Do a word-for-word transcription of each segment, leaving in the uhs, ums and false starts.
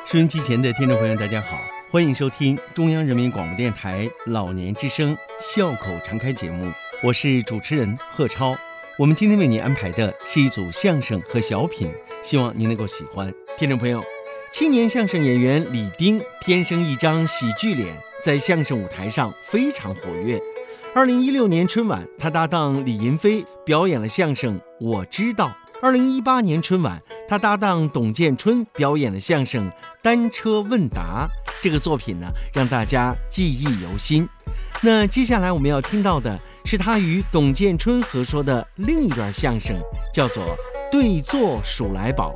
收音机前的听众朋友大家好，欢迎收听中央人民广播电台老年之声笑口常开节目，我是主持人贺超。我们今天为您安排的是一组相声和小品，希望您能够喜欢。听众朋友，青年相声演员李丁天生一张喜剧脸，在相声舞台上非常活跃。二零一六年春晚，他搭档李银飞表演了相声《我知道》。二零一八年春晚，他搭档董建春表演了相声《单车问答》。这个作品呢，让大家记忆犹新。那接下来我们要听到的是他与董建春合说的另一段相声，叫做《对坐数来宝》。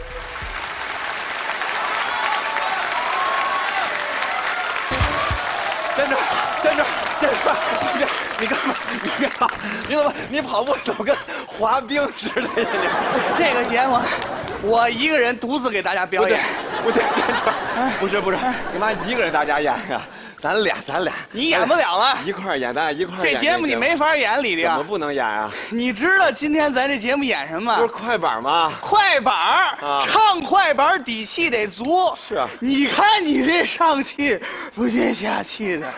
站着，站着，站着！你别，你干嘛？你别跑！你怎么？你跑步怎么跟滑冰似的呀？你这个节目，我一个人独自给大家表演。 不对，不是不是，干嘛一个人大家演呀？咱俩，咱俩， 你演不了啊！ 一块儿演，咱俩一块儿演。 这节目你没法演，李丁。 怎么不能演啊？ 你知道今天咱这节目演什么？ 不是快板吗？ 快板啊， 唱快板底气得足。 是啊， 你看你这上气不接下气的。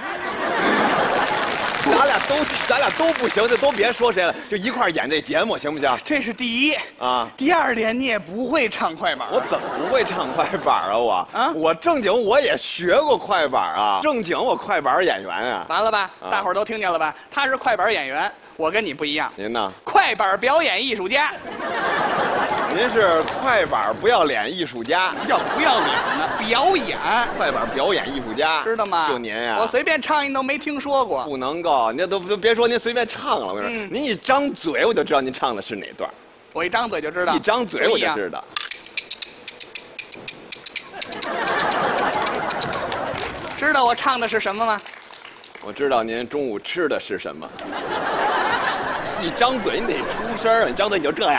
咱俩都，咱俩都不行，就都别说谁了，就一块儿演这节目，行不行？ 这是第一啊。 第二点，你也不会唱快板。 我怎么不会唱快板啊？我啊， 我正经我也学过快板啊，正经我快板演员啊。 完了吧？ 啊、 大伙儿都听见了吧？他是快板演员，我跟你不一样。 您呢？ 快板表演艺术家。 您是快板不要脸艺术家， 叫不要脸呢？表演快板表演艺术家， 知道吗？ 就您呀、 啊，我随便唱你都没听说过， 不能够，您都都别说您随便唱了，我跟你说，嗯、您一张嘴我就知道您唱的是哪段。 我一张嘴就知道， 一张嘴我就知道。 知道我唱的是什么吗？ 我知道您中午吃的是什么。一张嘴你得出声，你张嘴你就这样。